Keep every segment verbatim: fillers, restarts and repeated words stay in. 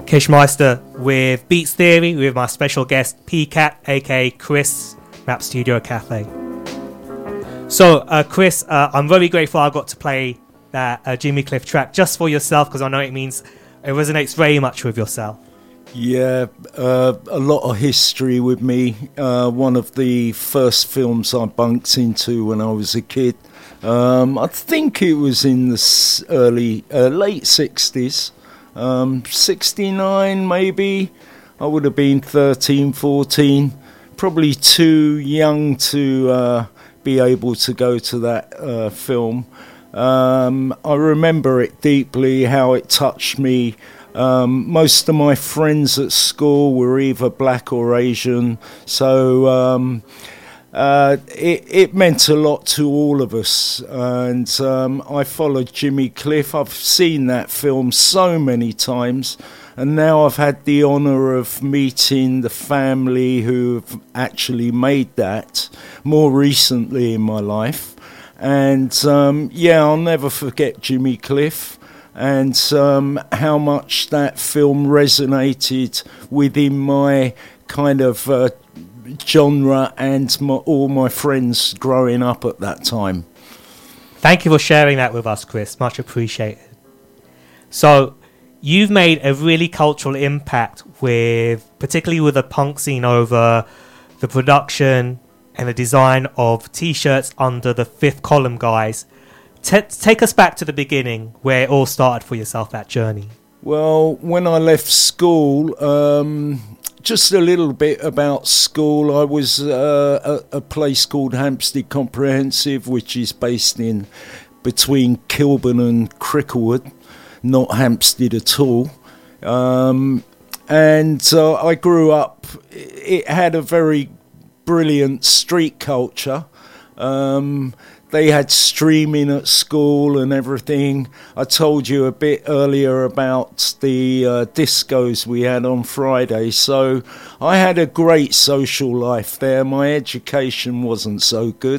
Kishmeister with Beats Theory with my special guest P-Cat, aka Chris, Rap Studio Cafe. So, uh, Chris, uh, I'm very grateful I got to play that uh, Jimmy Cliff track just for yourself, because I know it means it resonates very much with yourself. Yeah, uh, a lot of history with me. Uh, one of the first films I bunked into when I was a kid. Um, I think it was in the early, uh, late sixties. Um, sixty-nine maybe. I would have been thirteen, fourteen. Probably too young to uh, be able to go to that uh, film. Um, I remember it deeply, how it touched me. Um, most of my friends at school were either black or Asian, so um, uh, it, it meant a lot to all of us. And um, I followed Jimmy Cliff. I've seen that film so many times, and now I've had the honour of meeting the family who have actually made that more recently in my life. And um, yeah, I'll never forget Jimmy Cliff. And um, how much that film resonated within my kind of uh, genre and my, all my friends growing up at that time. Thank you for sharing that with us, Chris. Much appreciated. So, you've made a really cultural impact with, particularly with the punk scene, over the production and the design of T-shirts under the Fifth Column guys. T- take us back to the beginning, where it all started for yourself, that journey. Well, when I left school, um, just a little bit about school. I was uh, a, a place called Hampstead Comprehensive, which is based in between Kilburn and Cricklewood, not Hampstead at all. Um, and uh, I grew up, it had a very brilliant street culture. Um, They had streaming at school and everything. I told you a bit earlier about the uh, discos we had on Friday. So I had a great social life there. My education wasn't so good.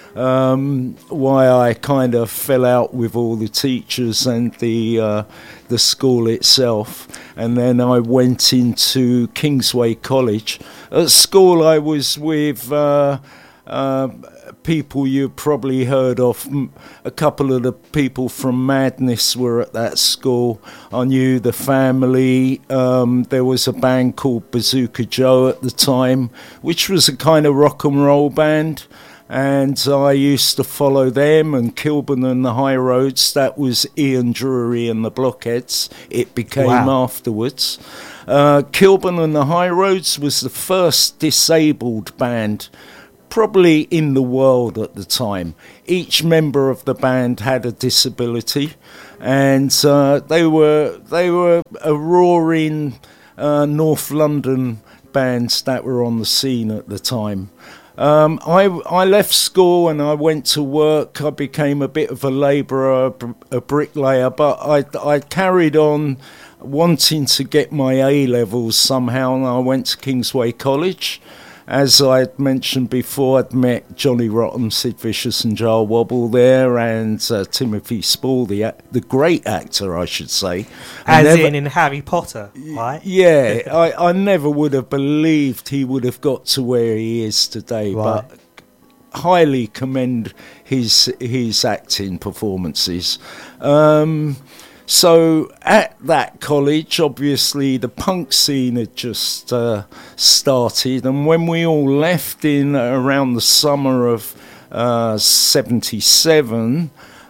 Um, why I kind of fell out with all the teachers and the uh, the school itself. And then I went into Kingsway College. At school I was with... Uh, uh, people you've probably heard of. A couple of the people from Madness were at that school. I knew the family. Um, there was a band called Bazooka Joe at the time, which was a kind of rock and roll band. And I used to follow them, and Kilburn and the High Roads. That was Ian Drury and the Blockheads. It became wow. afterwards. Uh, Kilburn and the High Roads was the first disabled band probably in the world at the time. Each member of the band had a disability, and uh, they were they were a roaring uh, North London bands that were on the scene at the time. Um, I I left school and I went to work. I became a bit of a labourer, a bricklayer, but I I carried on wanting to get my A levels somehow, and I went to Kingsway College. As I had mentioned before, I'd met Johnny Rotten, Sid Vicious and Jarl Wobble there, and uh, Timothy Spall, the the great actor, I should say. As never, in in Harry Potter, right? Yeah, I, I never would have believed he would have got to where he is today, right. But highly commend his, his acting performances. Um... So at that college, obviously the punk scene had just uh, started, and when we all left in around the summer of uh, seventy-seven,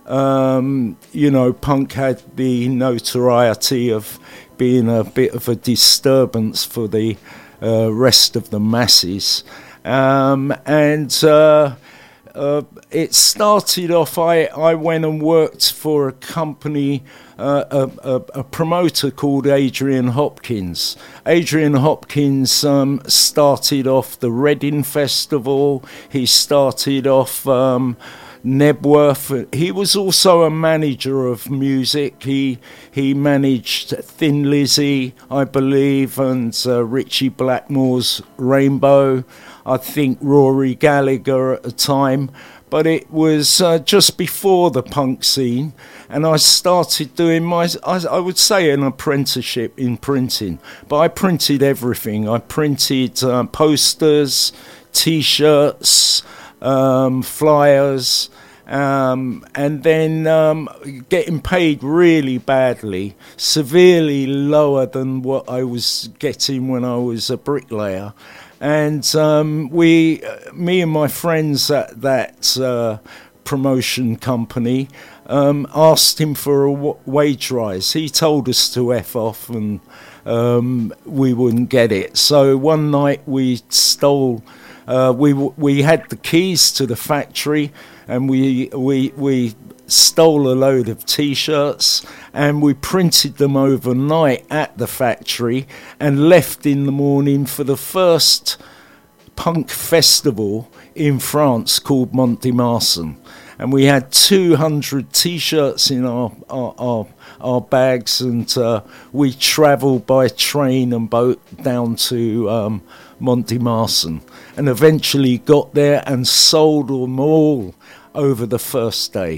um, you know, punk had the notoriety of being a bit of a disturbance for the uh, rest of the masses, um, and uh, uh, it started off. I I went and worked for a company. Uh, a, a, a promoter called Adrian Hopkins. Adrian Hopkins um, started off the Reading Festival. He started off um, Nebworth. He was also a manager of music. He he managed Thin Lizzy, I believe, and uh, Richie Blackmore's Rainbow. I think Rory Gallagher at the time. But it was uh, just before the punk scene. and I started doing my, I, I would say an apprenticeship in printing, but I printed everything. I printed uh, posters, T-shirts, um, flyers, um, and then um, getting paid really badly, severely lower than what I was getting when I was a bricklayer. And um, we, me and my friends at that uh, promotion company um, asked him for a w- wage rise. He told us to F off, and um, we wouldn't get it. So one night we stole, uh, we we had the keys to the factory, and we we we stole a load of T-shirts, and we printed them overnight at the factory and left in the morning for the first punk festival in France called Mont de Marsan. And we had two hundred T-shirts in our our, our, our bags, and uh, we travelled by train and boat down to um, Mont de Marsan, and eventually got there and sold them all over the first day.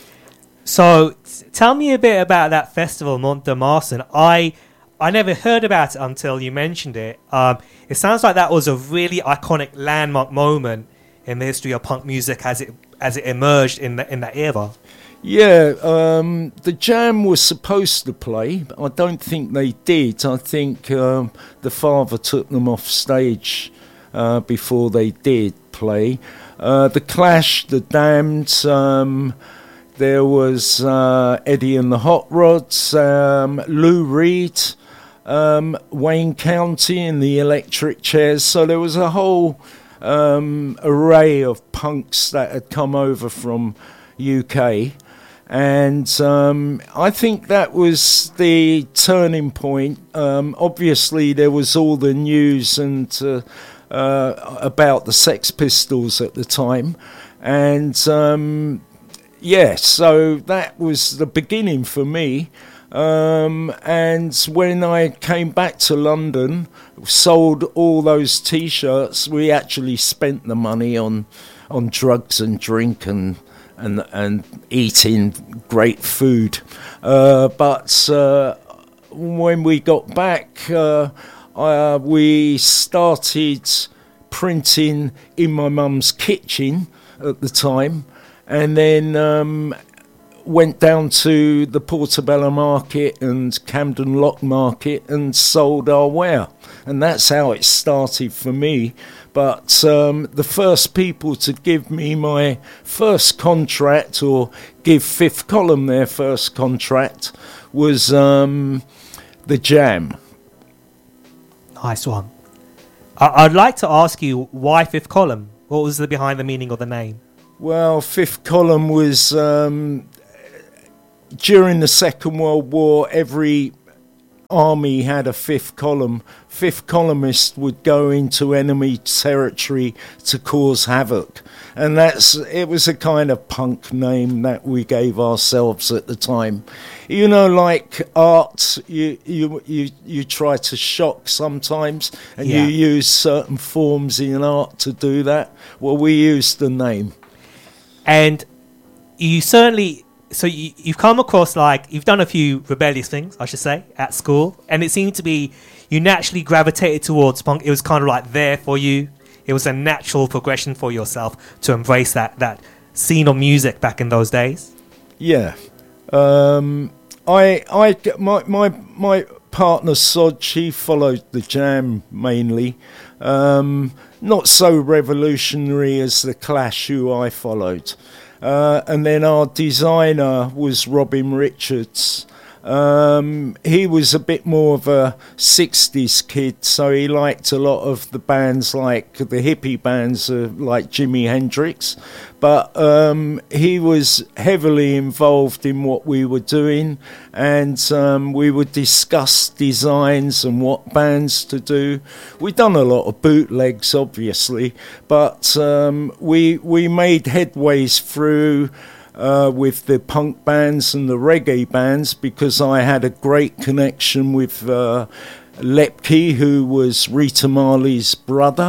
So, t- tell me a bit about that festival, Mont de Marsan. I I never heard about it until you mentioned it. Um, it sounds like that was a really iconic landmark moment in the history of punk music as it as it emerged in the, in that era. Yeah, um, the Jam was supposed to play, but I don't think they did. I think um, the father took them off stage uh, before they did play. Uh, the Clash, the Damned. Um, There was uh, Eddie and the Hot Rods, um, Lou Reed, um, Wayne County and the Electric Chairs. So there was a whole um, array of punks that had come over from U K. And um, I think that was the turning point. Um, obviously, there was all the news and uh, uh, about the Sex Pistols at the time. And... Um, Yeah, so that was the beginning for me. Um, and when I came back to London, sold all those T-shirts, we actually spent the money on on drugs and drink and and, and eating great food. Uh, but uh, when we got back, uh, uh, we started printing in my mum's kitchen at the time. And then um, went down to the Portobello Market and Camden Lock Market and sold our ware. And that's how it started for me. But um, the first people to give me my first contract, or give Fifth Column their first contract, was um, the Jam. Nice one. I- I'd like to ask you, why Fifth Column? What was the behind the meaning of the name? Well, Fifth Column was um, during the Second World War. Every army had a fifth column. Fifth columnist would go into enemy territory to cause havoc, and that's it was a kind of punk name that we gave ourselves at the time. You know, like art, you you you, you try to shock sometimes, and Yeah. you use certain forms in art to do that. Well, we used the name. And you certainly, so you, you've come across, like, you've done a few rebellious things, I should say, at school. And it seemed to be, you naturally gravitated towards punk. It was kind of like there for you. It was a natural progression for yourself to embrace that, that scene of music back in those days. Yeah. Um, I, I, my, my, my partner Sod, she followed the Jam mainly. Um, not so revolutionary as the Clash, who I followed. Uh, and then our designer was Robin Richards. Um, he was a bit more of a sixties kid, so he liked a lot of the bands, like the hippie bands, uh, like Jimi Hendrix. But um, he was heavily involved in what we were doing, and um, we would discuss designs and what bands to do. We'd done a lot of bootlegs, obviously, but um, we we made headways through Uh, with the punk bands and the reggae bands, because I had a great connection with uh, Lepke, who was Rita Marley's brother.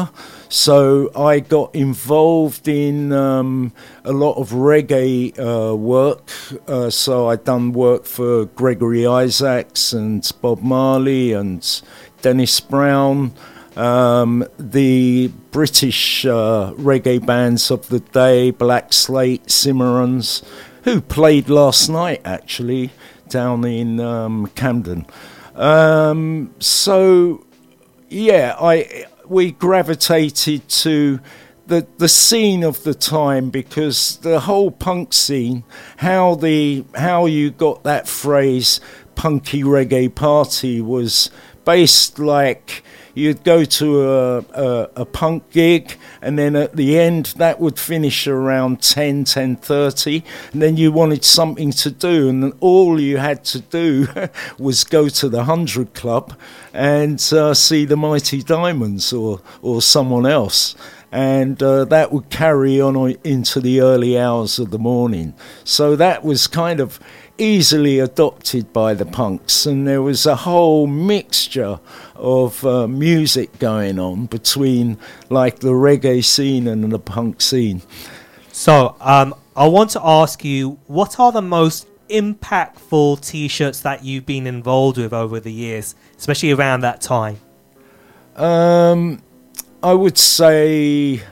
So I got involved in um, a lot of reggae uh, work. Uh, so I'd done work for Gregory Isaacs and Bob Marley and Dennis Brown, um, the British uh, reggae bands of the day, Black Slate, Cimarrons, who played last night actually down in um, Camden. Um, so yeah, I we gravitated to the the scene of the time, because the whole punk scene, how the how you got that phrase punky reggae party, was based like you'd go to a, a, a punk gig, and then at the end that would finish around ten, ten thirty, and then you wanted something to do, and all you had to do was go to the Hundred Club and uh, see the Mighty Diamonds or, or someone else. And uh, that would carry on into the early hours of the morning. So that was kind of easily adopted by the punks, and there was a whole mixture of uh, music going on between like the reggae scene and the punk scene. So um, I want to ask you, what are the most impactful T-shirts that you've been involved with over the years, especially around that time? Um, I would say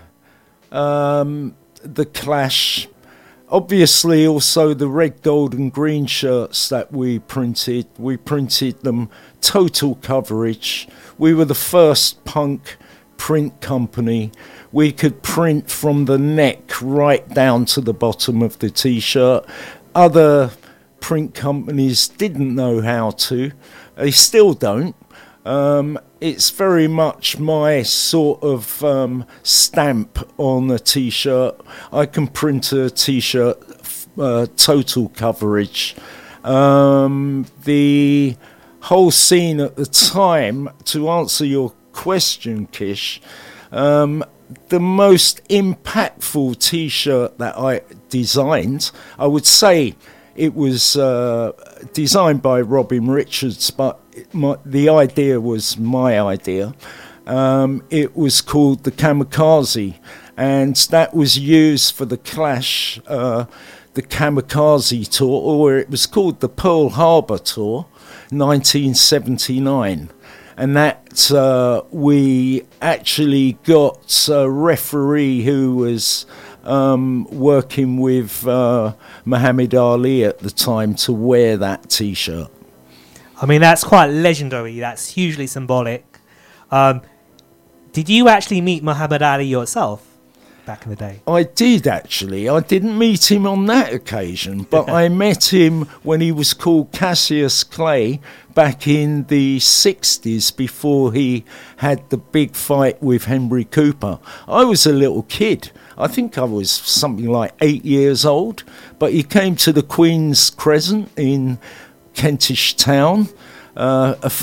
um, the Clash. Obviously, also the red, gold and green shirts that we printed. We printed them total coverage. We were the first punk print company. We could print from the neck right down to the bottom of the T-shirt. Other print companies didn't know how to. They still don't. Um, it's very much my sort of um, stamp on a T-shirt. I can print a T-shirt uh, total coverage. Um, the whole scene at the time, to answer your question, Kish, um, the most impactful T-shirt that I designed, I would say it was uh, designed by Robin Richards, but My, the idea was my idea. Um, it was called the Kamikaze, and that was used for the Clash, uh, the Kamikaze tour, or it was called the Pearl Harbor tour, nineteen seventy-nine. And that uh, we actually got a referee who was um, working with uh, Muhammad Ali at the time to wear that T-shirt. I mean, that's quite legendary. That's hugely symbolic. Um, did you actually meet Muhammad Ali yourself back in the day? I did, actually. I didn't meet him on that occasion, but I met him when he was called Cassius Clay back in the sixties, before he had the big fight with Henry Cooper. I was a little kid. I think I was something like eight years old, but he came to the Queen's Crescent in Kentish Town, uh, a